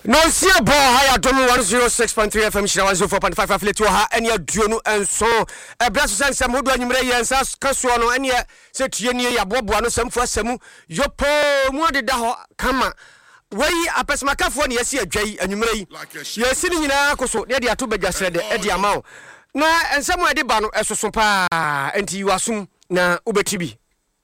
No see a boy higher dom 106.3 FM shira 104.5 affiliate ha ene aduonu enso braso sense modu anyumre yensa kaso no ene se tuenie ya boboa no samfu asemu yopo mu adeda ho kama wei apesemakafo ne yesi adwai anyumre yi yesi ni nyina koso ne de ato badwasrede e de amawo na ensemu ede ba no esoso pa enti yiwasum na ubetibi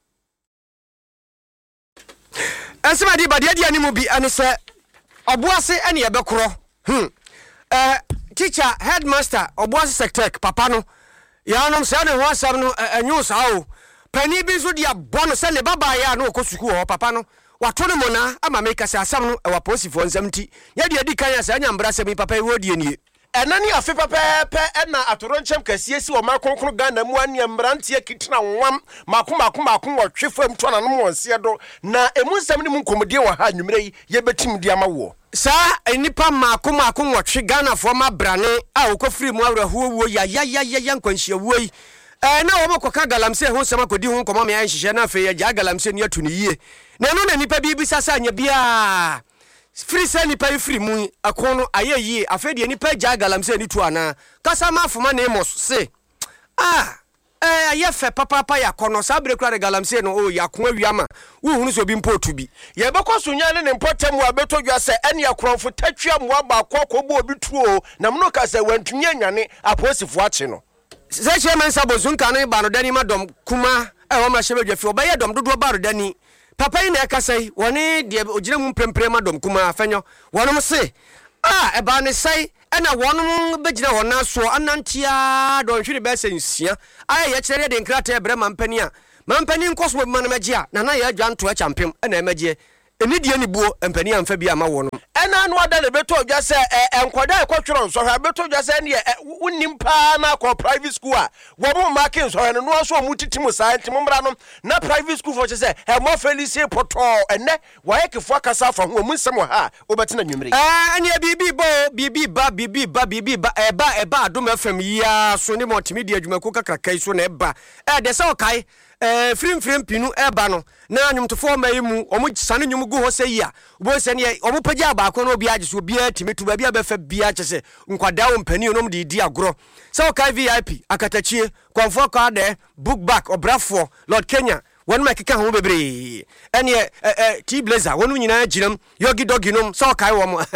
ensemu ede ba de animu bi anese Obuase ene yebekro teacher headmaster Obuase sectec papa no yanom se ne ho asam no anyu sao pani bi so dia bono se ne baba ya no okosuku ho papa no wato ne mona ama make se asam no e wa posifo nsamti ya de adi kan ya se anya mbra se mi papa wo die nie enani afi pepepe ena atoroncham kasie si o makonkro Ghana mu ania mbrantie kitina nwam makom wo twefam to na no wonse do na emunsam ne mu nkomodie wa ha nwumre yi yebetim di ama wo sa enipa makom wo twe Ghana fo ma brane a okofiri mu awrahuo wo ya nkwanhia wo yi na wo makoka galamse ho sama kodi ho nkomo me anhihye na afi ya galamse ne atu ne yie na no na nipa bi sasa anya bia free send pay free mu akono ayeyi afedi ni pa ja galamse ni tu ana kasa ma fuma na emos se ayefe papa ya kono sabre kura galamse no o yakon awiama wo hunu so bi mpotu bi ye bekoso nya ne mpotem wa betodwa se ene yakronfo tatwa mu aba kokobo obi tuo na mno ka se wantunye anyane aposifo ache no se chairman sabozun kan ba no dani madom kuma e wo ma shebedwafi obaye dom dodo ba ro dani papa ina kasai woni de ogina mu premprema dom kuma afenyo wonom se eba ne sai ena wonom begina wona so anantia don hwiri be sensia ye kire de nkrata ebre mampani a mampani nkoso be man magia na ya adwanto a champem ena emagie eni die ni buo empani amfa bi ama wonom ena no ada le beto odwa se enkoda ekotworo nso ha beto odwa se ne unnim pa na ko private school a wo bo marking so he no so mu titimu sa ntimu mra no na private school for se he mo felicie poto ene wa yekefo akasa fa ho mu nsem ha obetina nwumre anya bibi ba eba adom fm ya so ne multimedia adwumaku kakrakai so na eba de se okai frim pinu eba no na anwumtofo mayimu omu sane nwum gu ho se ya obo se ne omu pagya baako no obi agiso obi atimitu ba bia befa bia kyese nkwada wo mpani no mde di agro se okai VIP akatachie konfo ka de book back obrafo Lord Kenya won ma keka ho bebre ene T Blazer wonu nyina ginam yogi dogi nom se okai wo mo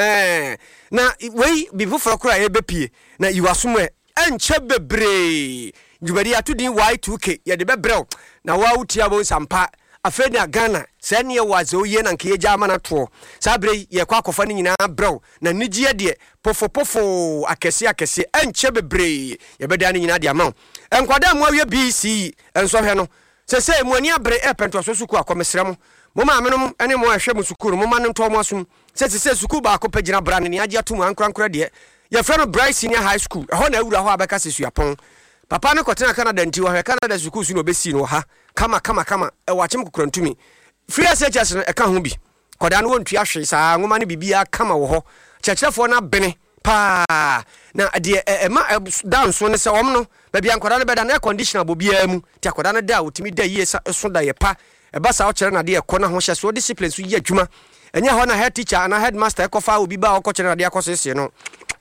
na wei bifoforo kura ebepie na yiwasom enche bebre jubari atudin Y2K ye de bebrel na wa utia bo sampa afeni Ghana se ne waze oye na nke yeja ama na to sabre ye kwa akofa ni nyina brel na nigie de pofo akese enche bebre ye beda ni nyina de ama enkwada mu awie BC enso hwe no se mu ani abre epento so suku akomesrem mo ma menom ene mo ahwe mu sukuru mo ma no to mo asum se suku ba ko pagina brane ne age atum ankrankra de ye frano Bryce Senior High School ho na awura ho abeka sesuapon papa ne kotena Canada nti wa Canada sukuu su no besi no ha kama e wachem kokurantumi free SHS no eka ho bi koda no wontua hwe saa ngoma ne bibia kama wo ho chechefo na bene pa na de ema down so ne se wom no ba bia koda ne beda na conditioner bobia mu ti koda ne da otimi da yie so da ye pa e ba sa o kire na de ekona ho hye so discipline so yi adwuma enya ho na head teacher na headmaster ekofa obi ba okokire na de akosese no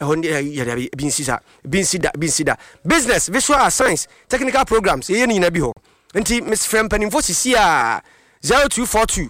binsida business visual science technical programs ye ni na bi ho nti Miss Frempani info sisi a 0242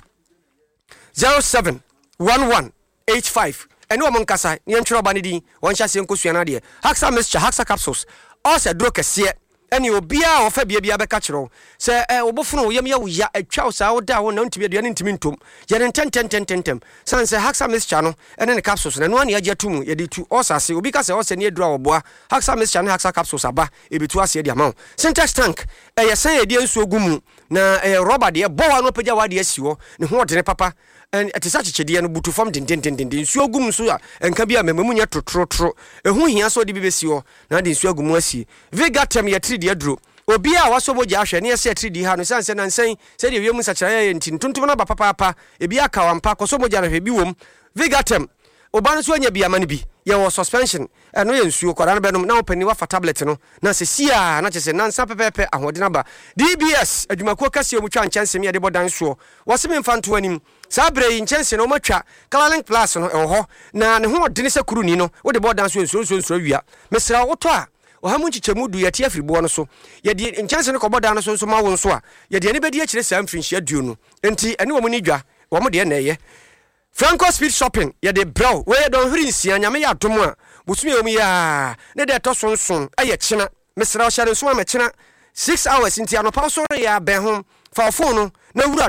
071185 ene o monkasa ne ntwero ba ne din won hya se nkosua na de Haxa mixture Haxa capsules all se dro kese ene obia ofa bia beka kiro se obofunu yem ya wuya atwa sa woda wo na ntimi aduane ntimi ntom ye ne tentem san se Haxa mixture no ene ne capsules na no ane agya tumu ye de tu osase obi ka se ose ne adura oboa Haxa mixture ne Haxa capsules aba ebetu ase de ama syntax tank ye san ye de nsuo gumu na rubber de bowa no pagya wa de asiwo ne ho de ne papa atisa chichede no butu fam den nsuo gum so a enka bia memamu nya totrotro ehu hia so de bibesi ho na de nsuo gum asi Vigatem ye 3D aduro obi a waso boja ahwe ne se 3D ha no sanse na nsen se de wiemu sachara ye ntintontom na ba papa ebi aka wampa koso boja na hwe bi wom Vigatem oba no so anya bia ma ne bi ye was suspension no ye nsuo kwara no benom na opani wa fa tablet no na se sia na chese na nsa pepepe ahode ba DBS adwumakuo kase omutwa nchansem ye de bodan so waseme mfanto anim saa bre nchansem no matwa Colorlink Plus no ho na ne ho odene se kuruni no wo de bodan so nsuo wia mesra woto a ohamu nchichemu du yati afiribo no so ye de nchansem no kobodan no so ma won so a ye de ne bedi a kire saa mfinhia duo no enti ene wo mu ni dwa wo mu de na ye Franco Speed Shopping ye de bro we don hiri nsia nyame ya dom a busumi omu ya ne de to sonson aye chena mesra o share so ma chena 6 hours ntia no pa so ya ben ho fa phone no na wura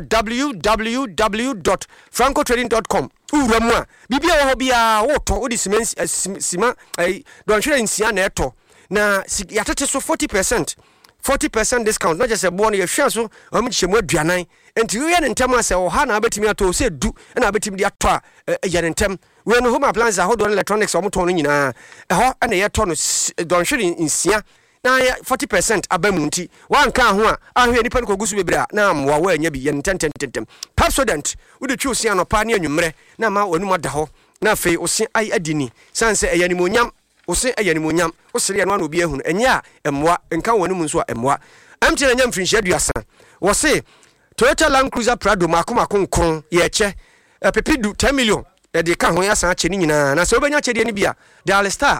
www.francotrading.com wura mu a bibia wo bia wo to odi sima don hiri nsia na eto na ya tete so 40% discount not just a bone ye hwe so am chemu aduanan enti we ye ntem ase o ha na betimi ato se du na betimi di ato ye ntem we no home appliances hold on electronics o moto no nyina ho na ye to no don hwere nsia na 40% abamu nti wan kan ho a ahwe nipa no kogusu bebra na amwa wa anya bi ye ntem Pepsodent we de twu sia no pa na anwumre na ma wanu ada ho na fe o se ai adini sanse eyanimonyam ose eyanimonyam osere no na obi ehunu enya emwa nka wonu mu nso a emwa amtire enya mfinhia duasa wo se Toyota Land Cruiser Prado makoma konkon ye che pepidu 10 million e de ka ho ya san che ni nyina na se obenya che de ni bia dial star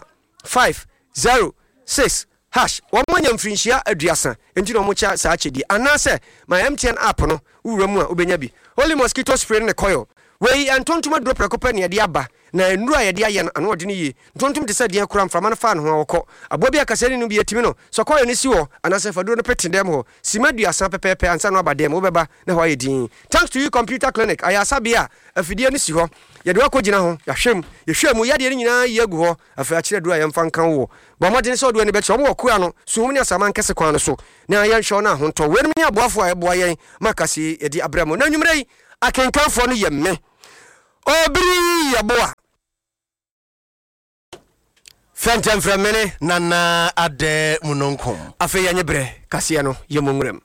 506 hash wo manya mfinhia aduasa enti no mo cha sa che di anase my MTN app no wura mu a obenya bi Holy Mosquito Spray ne coil we antontuma drop recompany ye de aba na enura ye de aye no ode ne yi ntontom de se de akura mframa no fa no ho akọ abobia kasani no bi etimi no sokoyo ne si ho anase faduro no peti dem ho simadu asan pepepe ansa no abadem wo beba na ho ye din thanks to you computer clinic ayasa bia afidie no si ho ye de akogina ho ya hwem ya de ne nyina ye gu ho afa akire dura ye mfa nkan wo bo modene se odo ne be che wo ku ano so mu ne asama nkese kwan no so na ye hwe na ho nto we ne aboafo a eboa ye makasi ye di abramo na nwumrei akenkanfo no ye me obiri yaboa Fentem from mene nana ade munonkom afa ya nyebre kasia no yemongrem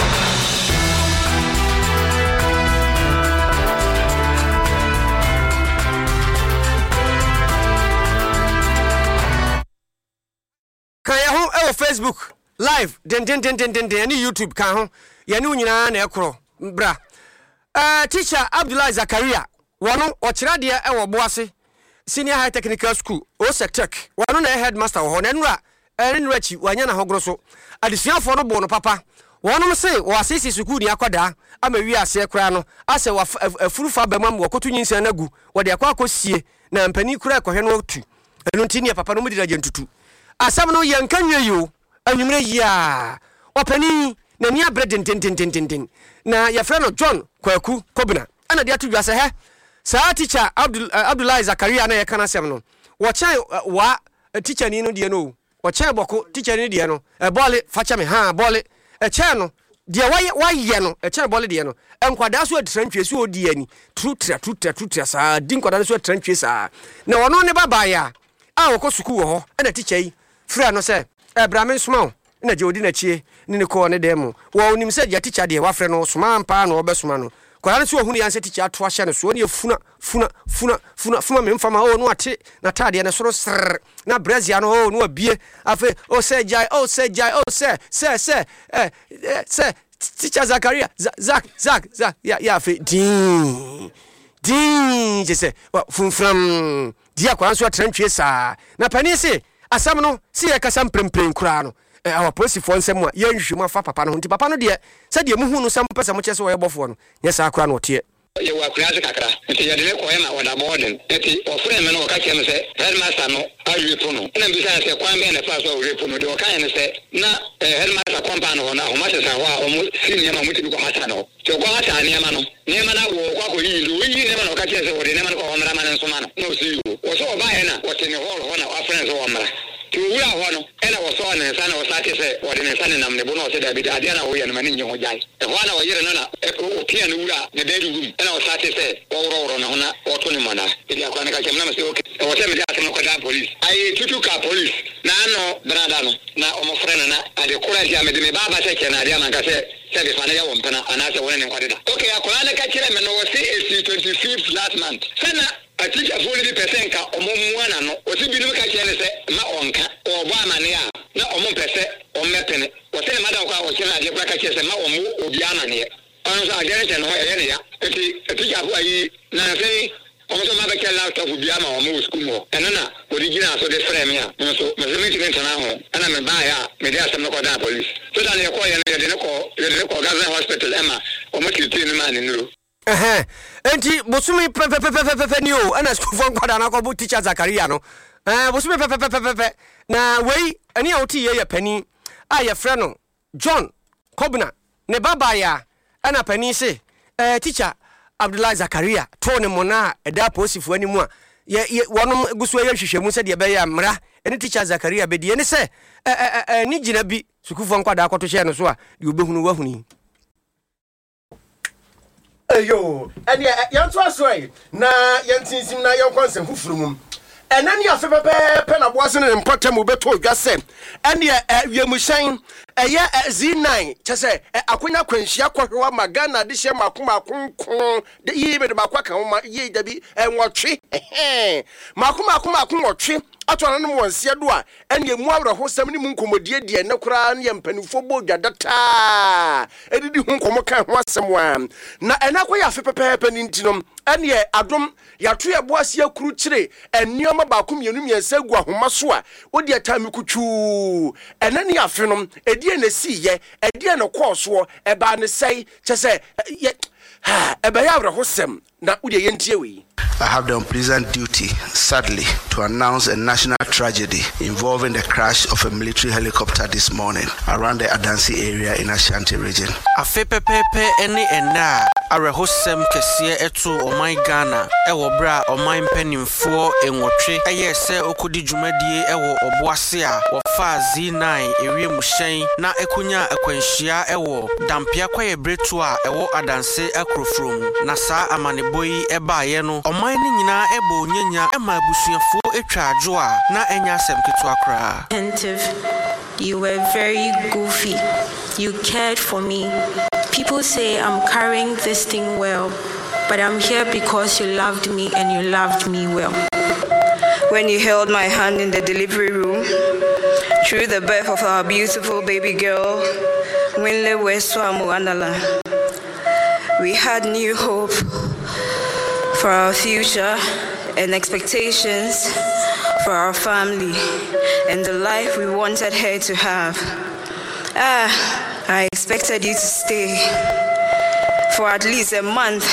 kaya ho e Facebook live den ani YouTube kan ho ya ne nyina na ekro bra teacher Abdullah Zakaria wono okira de e wo boase Senior High Technical School Osetek wano na headmaster ho na enra chi wanya na hogro so adesuafo no bo no papa wono me se wo asisi school ni akoda ama wi ase kra no ase wa afurufa bamam wo kotu nyinsa na gu wo de akosie na mpani kura ekohwe no otu enu ntini papa no mu dira jentutu asam no yanka nweyo anwumre ya opani na ni abre den na ya frɛ no John Kwaku Kobina ana de atudwa se he Sa teacher Abdullah Zakaria na yekana sem no wo chan wa teacher ni no de no wo chan boko teacher ni de no e bole facha me ha bole e chan no de wa ye no e chan bole de no enkwada so atrantwe so odi ani trutra sa din kwada so atrantwe sa na wono ne baba ya a wo ko suku wo ho na teacher yi fra no se e bra me nsoma na je odi na chie ni ne ko ne dem wo onim se je teacher de wa fra no soma mpa na obesoma no kwara so ohunu yanse teacher ato ahye ne so ne funa me mfama o no ate na tade ne soro sr na brazia no o no abie afa o se jai teacher Zakaria zak ya fe din je se funfram dia kwara so atrantwe sa na pani se asam no se ya kasam prempren kura no our policy for nsem a ye nhwemu afa papa no nti papa no de se de muhu no sam pesa mo chese wo ye bofo no ye sa akura no tie ye wa kura kakra nti ye de ko ye ma wada boarding nti o frɛ me no o ka che me se headmaster no awie po no na bi sa se kwan be na fa so awie po no de o ka ye ne se na headmaster compound ho na o ma se sa ho a o mo senior ma mo ti bi ko mata no ti o ko mata ne ma no ne ma na wo kwa ko yi lu yi ne ma no ka che se wo de ne ma no ko ho mra ma ne so ma no no si wo o so o ba ye na o ti ne ho na wa friends wo mra ti wura ho no ena wo so na nsa na wo sate se wo de nsa ne nam ne bo no se da bi da dia na wo ye no mani nyi ho jai e ho na wo yire no na o pia ne wura ne da ru ena wo sate se wo woro no na wo to ni mana e dia kwa ne ka kem na me se okay wo se me dia se ko da police ai tutu ka police na no brada no na o mo frena na ade kura dia me de me baba se ke na dia man ka se se be fa na ya wo mpana ana se wo ne kwade da okay akora ne ka kire me no wo se 25th last month sana a teacher fully percent ka omomwana no o ti binu ka kire ne se ma onka o bo amane a na omom pese o mepene o se madam kwa o se na de ka kire se ma omo obi amane on so agere se no ye ne ya teacher fu ayi na se omo so ma be ke laptop bi ama omo school mo enana original so de frame ya so me se meeting na ho ana me ba ya me dey asem no ko da police so that ye ko ye ne de ko Gaza hospital ema omo kiti ni man ni enti bosumi pepepepepe ni o ana school fon kwada na ko bu teacher Zakaria no bosumi pepepepepe na wei ani a oti ye pani a ye frɛ no John Kobna ne baba ya ana pani se teacher Abdullah Zakaria to ne mona eda posifo ani mu a ye wonom gusu ye hwehwemu se de be ya mra eni teacher Zakaria be de ne se ni gina bi school fon kwada akoto hye no so a de obehunu wahuni Yo, and yan to asway na yan tinsim na yan konsem fufurumum enani afepepe pe na boase ne mpatam obeto odwase ene wiamuhyan eye Z9 chese akonya kwanhia kwohwa magana de hye makoma konkon de yibe de bakwa kan ma ye dabi enwotwe makoma konwotwe atwana no wonse do a ene mu awreho sam ni mu nkomodie die ne kura ne mpanufo bodwadata edidi hu nkomo kan ho asem wa na enakoya afepepe ni ntinom ene adom yato ye boase akuru kire enioma ba ko mienu miensa gu ahoma so a odi atami kutu enani afenom edie na siye edie na kooso eba ne sei chese eba ya awreho sem na odi yentie we. I have the unpleasant duty, sadly, to announce a national tragedy involving the crash of a military helicopter this morning around the Adansi area in Ashanti region. Afepepepe eni ena arehosem kese etu oman Ghana ewo bra oman penimfo enwotwe eye se okodi dwumadie ewo oboase a wofa Z9 ewiemhyen na ekunya akwanhia ewo dampia kwaye bretu a ewo Adansi akrofrom na saa amaneboyi ebaaye no oman ni nyina ebo nyenya ema abusuafo etwa adwo a na enya asem ketu akra. You were very goofy. You cared for me. People say I'm carrying this thing well, but I'm here because you loved me and you loved me well. When you held my hand in the delivery room, through the birth of our beautiful baby girl, Winle Weswamu Andala, we had new hope for our future and expectations for our family and the life we wanted her to have. I expected you to stay for at least a month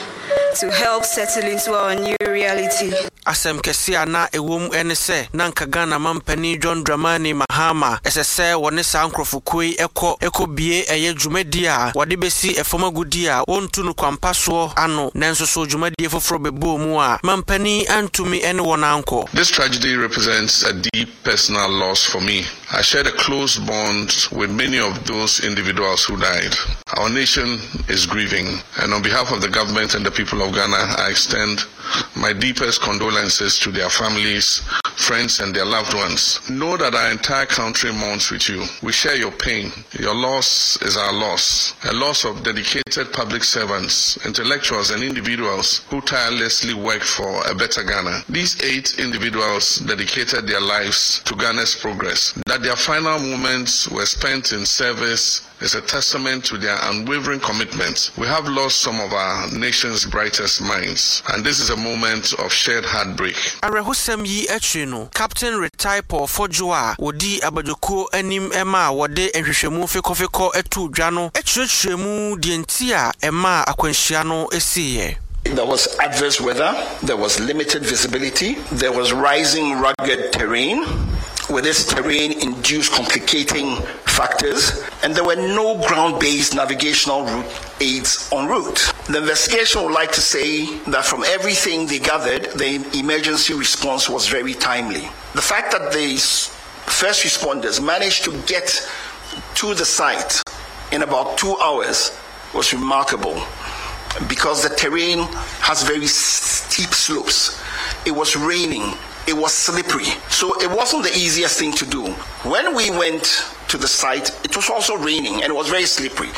to help settle into our new reality. Asem kesia na ewom ene se nanka Ghana mampani John Dramani Mahama esese woni sankrofukui eko bie eye dwumadi a wode besi efomagudi a wontu no kwampaso ano nanso so dwumadi foforo bebo mu a mampani antumi ene wonanko. This tragedy represents a deep personal loss for me. I shared a close bond with many of those individuals who died. Our nation is grieving, and on behalf of the government and the people of Ghana, I extend my deepest condolences to their families, friends, and their loved ones. Know that our entire country mourns with you. We share your pain. Your loss is our loss, a loss of dedicated public servants, intellectuals, and individuals who tirelessly worked for a better Ghana. These 8 individuals dedicated their lives to Ghana's progress. That their final moments were spent in service is a testament to their unwavering commitment. We have lost some of our nation's brightest minds, and this is a moment of shared heartbreak. Arehosem yi atwe no, Captain retired Paul Fojua wodi abadoko anim ema wode ehwehwemu fekofeko etu dwa no echirechiremu die ntia ema akwanhia no esiye. There was adverse weather, there was limited visibility, there was rising rugged terrain. With this terrain induced complicating factors, and there were no ground-based navigational route aids en route. The investigation would like to say that from everything they gathered, the emergency response was very timely. The fact that the first responders managed to get to the site in about 2 hours was remarkable, because the terrain has very steep slopes. It was raining. It was slippery, so it wasn't the easiest thing to do. When we went to the site, it was also raining and it was very slippery.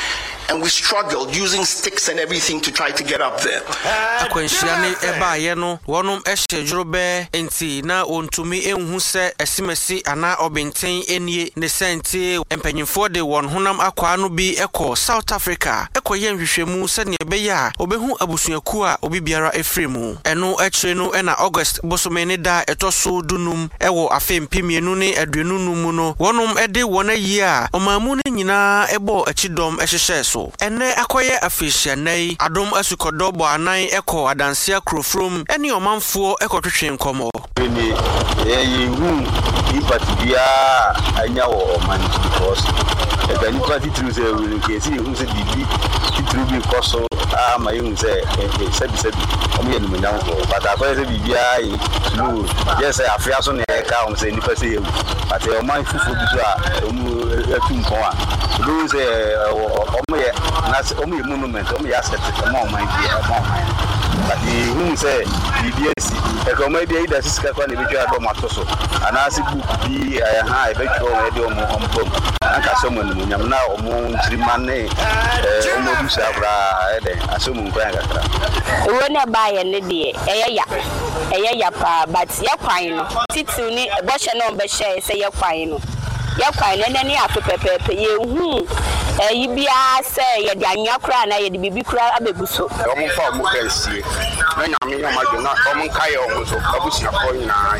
and we struggled using sticks and everything to try to get up there. Akwensiane eba ye no wonum ehye dworobe enti na ontumi enhu se esimesi ana obenten enie ne sente empanyimfo de won honam akwa no bi eko South Africa ekoye nhwehwemu se ne beya obehu abusuaku a obi biara efremu eno ekire no na August bosomeni da etoso dunum ewo afempemienu ne aduenunum no wonum ede wona yi a omamu ne nyina ebo achidom ehhehye so ene akoye afisia nei adom asukodobo anan eko adansia krofrom ene omanfo ekotwetwe nkomo ni yehu ipatia anya wo man because the new party through the will case who said through the cost my young say sabi omo yenu nyam ko but akoye se bibia no yes afia so na ka o se ni pese yewu but o man fufu bi so a omo atumko a do say omo ye na omo ye monument omo ye asset omo man bi but who say BBS e ko mai bi da sika kwa ne bi twa do matoso ana si book bi ha e be twa e de omo ompom anka so mo nyam na omo ntirimane omo bi sabra e de aso mu nkwan kakra wona ba ye ne de eya pa but ya kwan no titu ni bo hye no be hye se ya kwan no ya kwan ne ne apepepepe ye hu yibia se ye de anya kra na ye de bibi kra abebuso omo fa omo kansie na nyame ya ma na omo kai omo so abusia ko nyina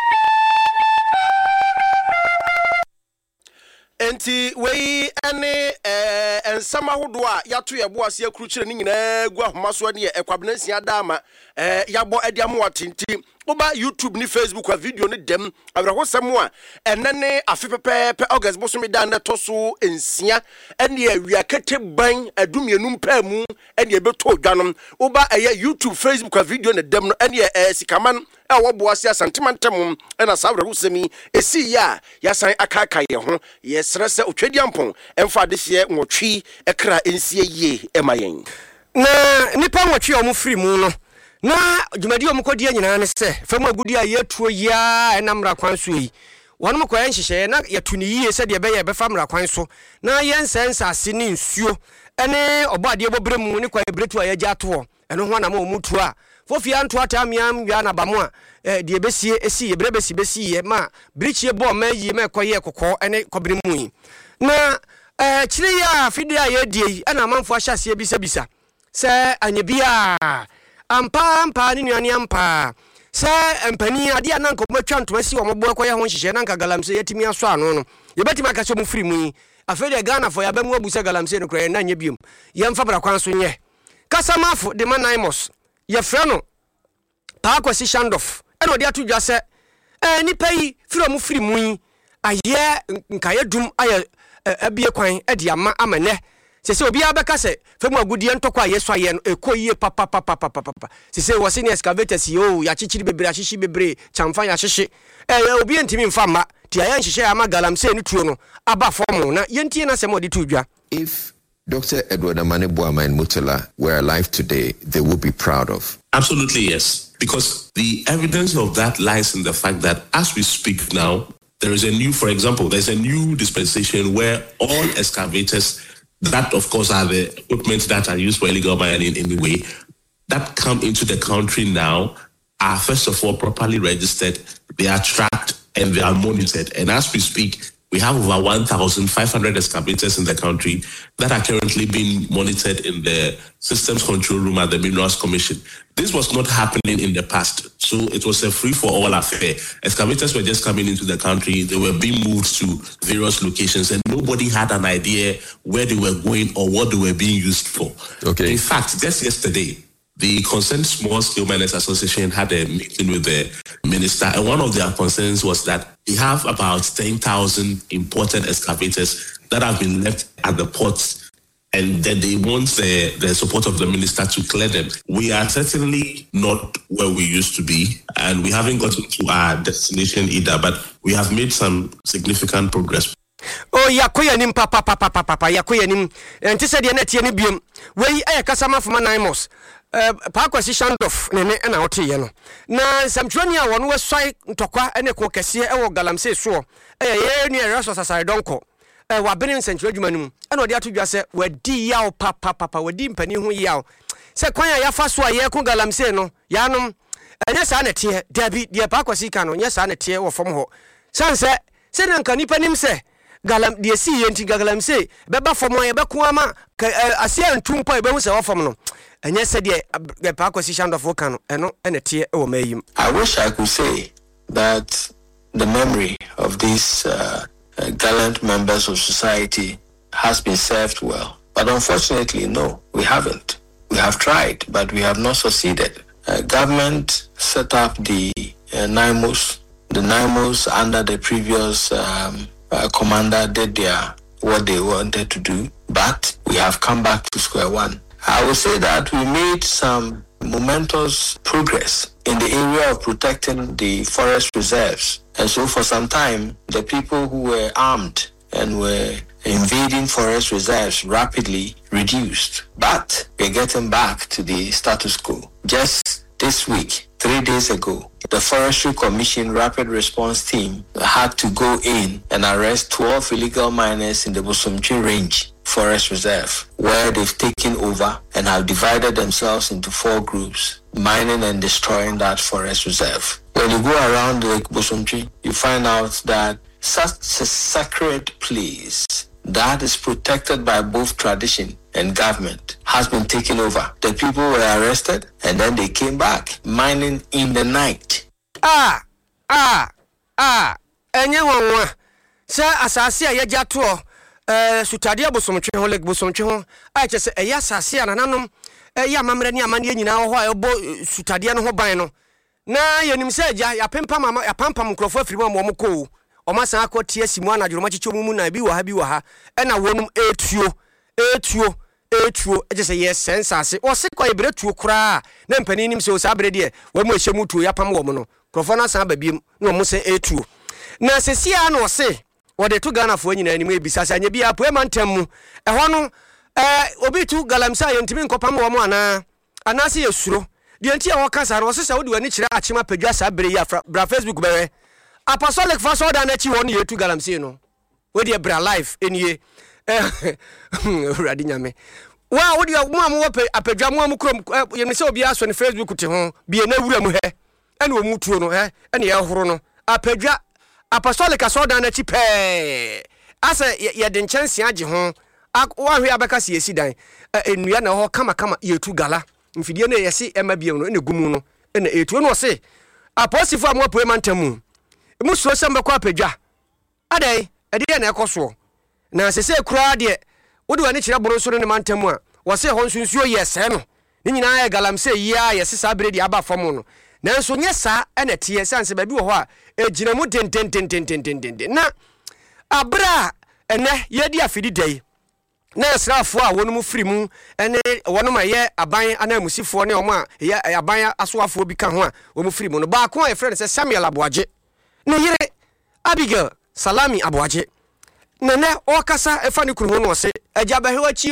enti wei ene ensama hodo a yato ye bo ase akrukyire ni nyina gu ahomaso ne ekwabenansia dama yabo adiamo atenti oba YouTube ni Facebook a video ni dem abrahosem a enene afepepepe August bosomi da na toso ensia ene awiakete ban adumienum pamu ene beto dwanom oba YouTube Facebook a video ni dem no ene sikaman woboase asantimantem ena sabrahosemi esi ya yasan akaka ye ho yesrese otwediampon emfa de hye nwotwi ekra ensie ye emayen na nipa nwotwi omo free mu no na djumadi omukodi nyina ne se fam agudi a yetuo ya enamra kwanso yi wonum ko yenhihye na yatuni yiye se de beye be famra kwan so na yensensa ase ne nsuo ene obade bobremu ne kwa ebretu a yagya to eno ho na ma omutu a fofia nto atamiam ya na bamo a de besie esi ebrebesi besie ma brichie bo ma yi ma koye kokko ene kobremu yi na kire ya fide a yedie ena manfo ahyase bisa se anyebia ampa ni nuane ampa se empani ade ananka matwa ntomasi wo mobo akoye ho nhihye nanka galamse yatimi aso ano no yebetima ka so mu free mu afede Ghana fo yabamu abusa galamse no kra na nya biom yemfa bra kwan so nye kasamafo de manaimos ye frɛ no Paakwasi Shandoff eno de atudwa se nipa yi free mu aye nkaye dum aye abie kwan de ama amane se obi abeka se femu agudie ntokwa yeso aye no ekoyie papa se wo senior excavators yo ya chichiri bebre ahihyi bebre chamfa ya hihye obi ntimi mfa ma ti aye nhihye ama galamse ni tuo no aba form na yentie na se mo de tudwa. If Dr. Edward Amane Boamah and Mutala were alive today, they would be proud of. Absolutely yes, because the evidence of that lies in the fact that as we speak now, there is there's a new dispensation where all excavators that, of course, are the equipment that are used for illegal mining in any way, that come into the country now are, first of all, properly registered, they are tracked, and they are monitored. And as we speak, we have over 1,500 excavators in the country that are currently being monitored in the Systems Control Room at the Minerals Commission. This was not happening in the past, so it was a free-for-all affair. Excavators were just coming into the country, they were being moved to various locations, and nobody had an idea where they were going or what they were being used for. Okay. In fact, just yesterday, the Concerned Small Scale Miners Association had a meeting with the minister, and one of their concerns was that they have about 10,000 imported excavators that have been left at the ports, and then they want the support of the minister to clear them. We are certainly not where we used to be, and we haven't gotten to our destination either, but we have made some significant progress. Oh, yakoya nim papa yakoya nim enti se de na tie ne biom wei ayakasama foma naimos Paakwasi Shandoff ne na wote no na samtwani a wono wasoi ntokwa ene ko kese e wo galamse so ye ni resource asai donko wa benin central adwumanum ena odi ato dwa se wadi yaw papa wadi mpani ho yaw se kwan ya yafa so aye ko galamsey no yanom enya sa na tie dabi de pa kwasi ka no nya sa na tie wo fom ho sanse se na nka nipa nim se galam de si yenti galamsey beba fom aye be ko ama asia ntumpa be hu se wo fom no enya se de pa kwasi shandofo ka no eno ena tie wo mayim. I wish I could say that the memory of these gallant members of society has been served well. But unfortunately, no, we haven't. We have tried, but we have not succeeded. Government set up the NIMOS. The NIMOS under the previous commander did what they wanted to do, but we have come back to square one. I would say that we made some momentous progress in the area of protecting the forest reserves. And so for some time, the people who were armed and were invading forest reserves rapidly reduced. But we're getting back to the status quo. Just this week, 3 days ago, the Forestry Commission Rapid Response Team had to go in and arrest 12 illegal miners in the Bosomtwi Range Forest Reserve, where they've taken over and have divided themselves into 4 groups, mining and destroying that forest reserve. When you go around Lake Bosomtwi, you find out that such a sacred place that is protected by both tradition and government has been taken over. The people were arrested and then they came back, mining in the night. Enye wanwa. Sa asase ya jato sutade Bosomtwi ho Lake Bosomtwi ho a che se eya asase anananom ya mamre ni amane nyina ho a ebo sutade no ho ban no na yenim se ja ya pampam nkrofo afiri mo ko o masan akotie simu anadworo machicho mu na bi wa ha na wonum etuo eje se yes sensase o se kwa ibre tuo kura na mpani nim se o sa bre de wa mu ehyemu tuo ya pam wo mo no krofo na san ba biem na mo se etuo na se sia na o se wo de to Ghana fo nyina anim ebisa sa nya bi apoema ntam mu ho no obi tu galamsa yentimi nkopam wo mo ana se yesuro de nti a wo kasa ro se se wo de wani kire achima padwa sa bre ya bra Facebook bewe apostolic fa so da na chi won yetu galamsey no we de bra life enie radi nyame wa wo de mo am apadwa mo am krom ye se obi aso ne Facebook te ho bi na wura mu he ene o mu tuo no he ene ye horo no apadwa apostolic so da na chi pe asa ye de nchanse age ho wa hwe abeka se yesi dan enua na ho kama yetu gala mfidie na yesi ema biem no ene gumu no ene etu no se apostifo am apoema ntamu mu so sembe kwa apadwa adai ede na ekoso na sese kura de wodi wani kire boro so ne mantamu a wo se ho nsunsuo yese no ni nyina ya galamsey ya yese sa bredi aba fam no na nso nye sa ene tie sanse ba bi wo ho a ejina mu den na abra ene yedi afidi dai na esrafo a wonu mu firi mu ene wonu ma ye aban anamusifo ne omo a ye aban asoafo bi ka ho a wo mu firi mu no ba ko e friend se Samuel Aboaje ne yire Abigail Salami Aboaje nene okasa efa ni kunu no se ejabahiwachi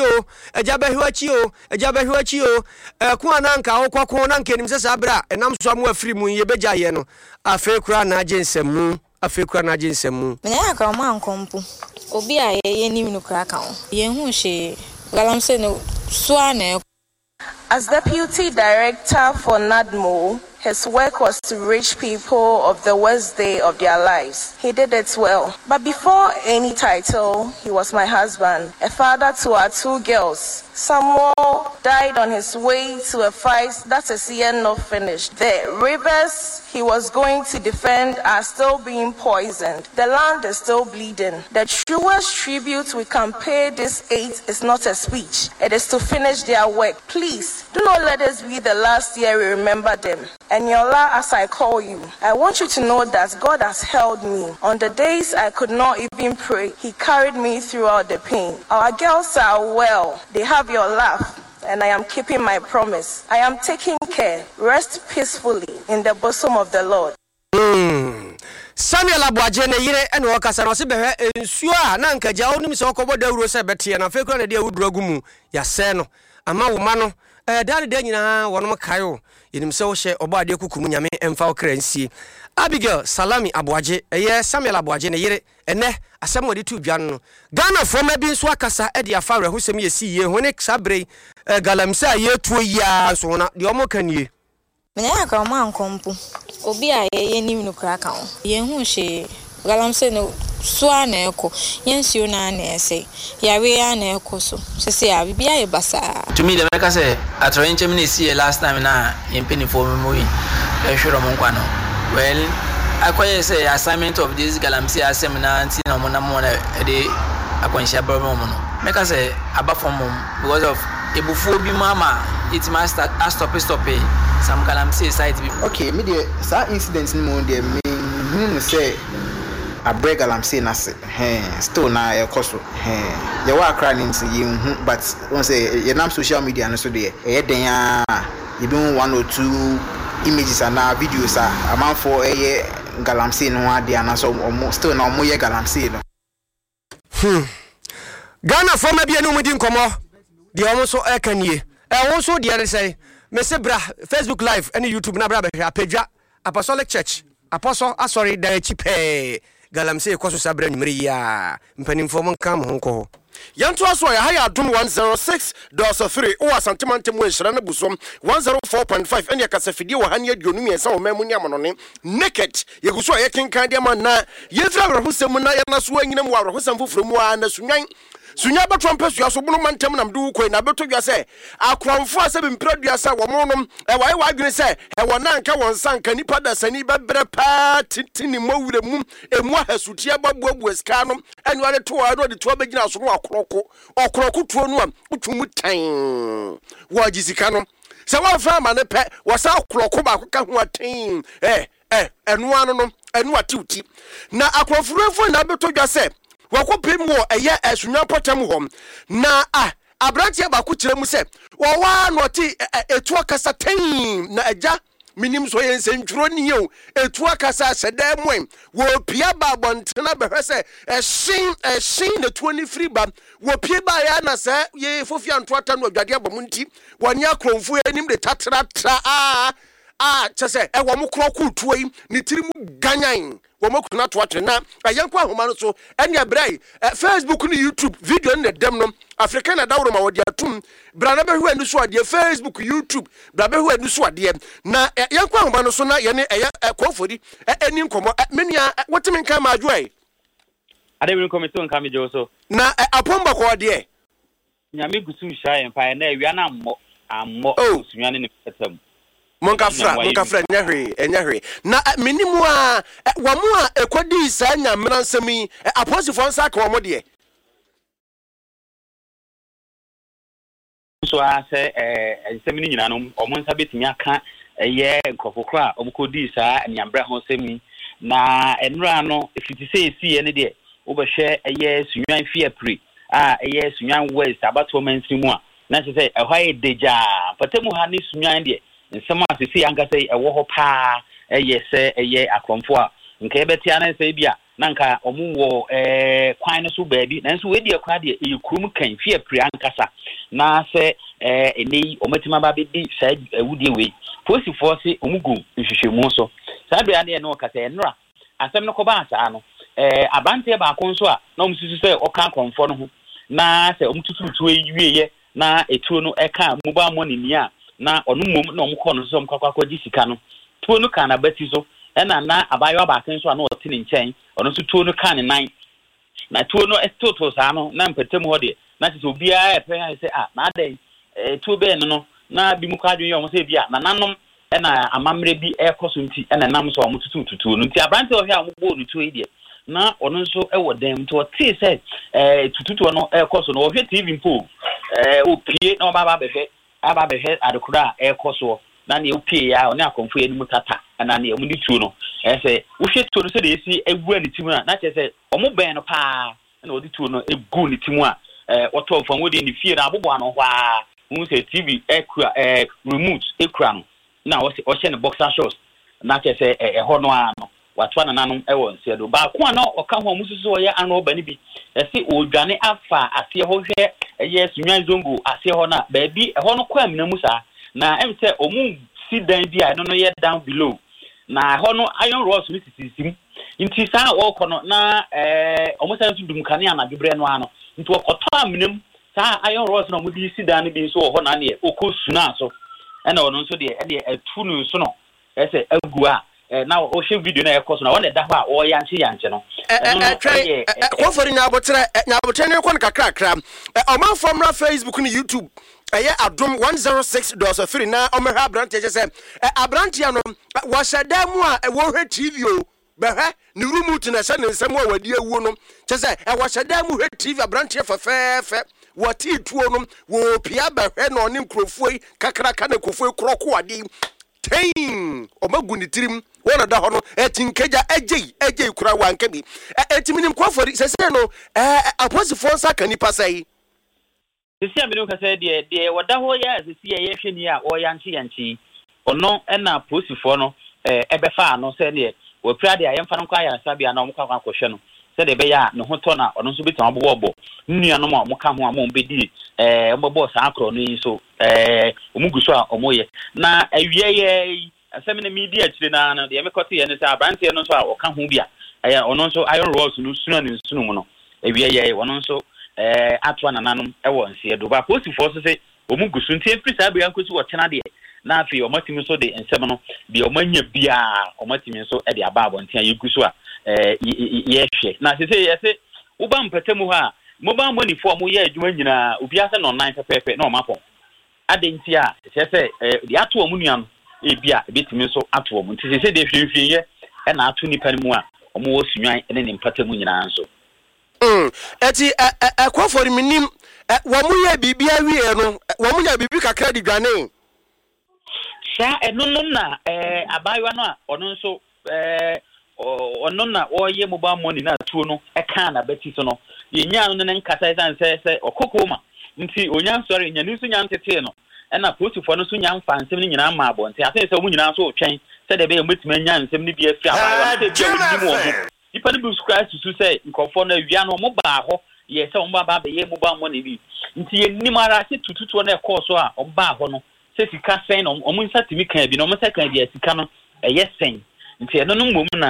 o ku ananka okoko na nka nim se sabra enam so amu afiri mu ye beja ye no afa kura na agensemu me aka o man kompu obi a ye nim no kura ka ho ye hu hye galamsey no so ana. As Deputy Director for NADMO, his work was to reach people of the worst day of their lives. He did it well. But before any title, he was my husband, a father to our 2 girls. Samuel died on his way to a fight that is yet not finished. The rivers he was going to defend are still being poisoned. The land is still bleeding. The truest tribute we can pay this 8 is not a speech. It is to finish their work. Please, do not let this be the last year we remember them. And Yola, as I call you, I want you to know that God has held me. On the days I could not even pray, He carried me throughout the pain. Our girls are well. They have your laugh. And I am keeping my promise. I am taking care. Rest peacefully in the bosom of the Lord. Samuel Aboaje ne yire ene okasa no se behwe ensuo a na nkaja onim se okobo dawuro se betie na fe kro na de awuduragu mu ya se no ama wo ma no dade de nyina wonom kayo yenim se wo hye obade kukumu nyame emfa okra nsie Abigail Salami Aboaje eye Samuel Aboaje ne yere ene asem wodi tu dwan no Ghana fo ma bi nso akasa e de afa rehusem yesi ye hone sabre galamsa ye tuo ya so na de omo kanie mena aka o man kompu obi a ye nim no kra ka o ye hu hye galamse no so ana eko yensuo na na ese yawe ya na eko so sese ya bibia ye basa to me the make say atrenche me see last time na yempeni for me e hwero mo nkwa no well akoye say assignment of this galamse seminar anti na mo na mo na de akwanhia bro mo no make say aba from because of ebufu obi mama it must stop some galamse site okay me the sa incident ni mo de me say a break galamse na se still na e koso ye wa akra ni nti ye but won say ye nam social media no so de e den a ye bi 1 or 2 images and videos a man for ye galamse no ade ana so still na mo ye galamse no Ghana for me bi enu mudi nkomo de omo so ekanie won so de say me se bra Facebook live and YouTube na bra be apedwa Apostolic Church apostle asori da chipe galamse kwaso sabra nyimri ya mpanimfo mo kam honko yanto aso ya haya adum 106.3 o asantemantem we hira na busom 104.5 ene kasafidi wo hane aduonu miensa wo mamu ni amonone naked yeguso ye kenkan de ma na yefra brahusem na ya na so anyina mu abrahusem foforo mu a na sunwan sunya batwa mpesua so bunu mantem nam du koi na beto dwa se akwanfo ase bempradua sa wo monom wai wadwene se wo nanka won sanka nipa da sani bebre pa titini mowure mu emu ahasutia babuabu eska no enu ade to ado de to begina so no okroko tuo no am utwumu tan wajisika no se wa fa ma ne pe wo sa okroko ba ka ho aten enu anu no enu atiuti na akwanfurefo na beto dwa se wakopem wo eye asunya potem hom na abrantia ba ku kire mu se wo wa no ti etu akasa ten na aja minim so yen se ntwuro ni yo etu akasa sedem wo pia ba bontena behwe se ehyin na tuoni free ba wo pie ba ya na se ye fofia ntwata no adwade abamunti woni akromfu enim de tatratra chese wo mo kroku tuo yi ni tiri mu ganyan wo mo kuna to atena ayanko ahoma no so ene brai Facebook ni YouTube video ne dem no African na dawro ma wodi atum bra na behwe anu so ade Facebook YouTube bra behwe anu so ade na yanko ahoma no so na ye ne kofori eni nkomo menia wotimi nka ma adwoe ade wi nkomi to nka me je so na apomba ko ade nyame gusu hia empa na awia na ammo sunyane ne petam Monkafra nyahwe na minimu a wamu a ekodi sa nyamra nsemi apostle nsa ka womo de so ase nsemi ni nyina no omo nsa betimi aka ye nkofokra omukodi sa nyamra ho semi na enra no efiti se esi ye ne de obehwe ye sunwan fiapri ye sunwan west abato mansimu a na se ehwa deja patemu ha ni sunwan de nsema asisi anga sei ewo ho pa se eye akromfo a nka ebetia na sei bia na nka omu wo kwan no so baabi na nso wedi akwa de eyikurum kan fie pri ankasa na se eni omatima ba bi sai ewudie we fosi fosi omugu nhwehwemu so saa bia na no kasa enra asem no ko ba asa no abante ba konso a na omsusu se oka akromfo no ho na se omtututu ewieye na etuo no eka muba monini a na onu mom na omkọ no so mkwakwa gisika no tuo no kan abati so na abayo abaken so na otini nchen onu so tuo no kan 9 na tuo no estoto sa no na mpatem ho de na tete obia epe ha se na adai tuo be no na bi mu kwadwen yo mo se bia na nanom na amamre bi ekoso nti na nam so omututututu no nti abrante ohia omgbo no tuo de na onu so ewo dem to ti se tututu no ekoso no ohia TV mpo opie na baba befe aba behe adokura ekoso na ne opie ya oni akonfo enimu tata na ne omudi tuo no ese wo hwe tuo no se de esi egwu ani timu na chese omo ben no pa na odi tuo no egu ni timu a oto fon wo de ni fie na abobo ano hwa mu se TV ekura remote ekura no na wo se o hye ne boxer shorts na chese ho no ano watwa na nanom ewo nsedo ba ko na oka ho mususu oye ano obani bi ese odwane afa ase ho hwe ye sunwan zongo ase ho na baabi ho no kwa mina musa na emse omu sit down there no yet down below na ho no iron rods ni sisisim nti saa wo kono na almost as dum kane na dwebre no ano nti okoto amnem saa iron rods no mudi sit down bi so ho na ne okosuna so na ono nso de atu no so no ese agu a na o hwe video na ekoso na wona da ho a o yanche no ko fori na abotre ne ko kakra o from Facebook ni YouTube Adom 106.3 na omehwa branch say abranch ya no wo shadamu a wo hwe TV o behwe ni remote na se ne nsem a wadi awu no say wo shadamu hwe TV abranch ya fefefe wo ti tuo no wo pia behwe no ne nkrofoi kakra ka na kofoi kroko ade tain omagu ni tirim wona da ho no etinkeja ejei kura wanka bi etiminim kwafori sese no aposifo nsa kanipa sai sisi amino ka say de wada ho ya sisi ye hwe ni a o yanchi ono na aposifo no ebefa no say ne wo pra de ayemfa no kwa ya sabia na omka kwa hwe no say de be ya ne ho to na ono nso betam abobo nnua no ma omka ho amon bedi ombo sa akro no so omuguso a omoye na awie ye asemi na media chire na na de mekote ye no say abrantie no so a oka ho bia ono nso iron rods no sunu ne sunu mu no awie ye ono nso atwa nananom ewo nsie do ba posifo so say omuguso ntie free sa bia nkosi wo tena de na afi omatimi so de ensem no bi omanya bia omatimi so e de ababo ntia yeguso a ye hwe na se say yese uba mpatemu ha mobile money for mo ye adwuma nyina obi ase no 9 pepe na o mapon adenti a se say de ato omunua no bia betimi so ato omu nti se de hwehwe ye e na ato nipa mu a omo wo sunwan ene ne mpatemu nyina nso eti akwafori minim wo mu ye bibia wie no wo mu nya bibi kakra di dwane sha enunum na abayiwa no a ono nso ono na oye mobile money na tuo no eka na beti so no yenya no ne nkasa isan se okokoma nti onya sorry nya nusu nya ntete no na posifo no so nya mfa nsem ni nyina ma abo nti asen se mu nyina so otwen se de be yemutime nya nsem ni bi afi abayiwa se bi awudi mu omo ipa ni bi subscribe to say nkofo na wia no mo ba ho ye se mo ba be ye mobile money bi nti ye ni mara se tututu na ekoso a o ba ho no se sika sen no omo nsa timi kan bi no mo se kan bi sika no ye sen nti eno no mmom na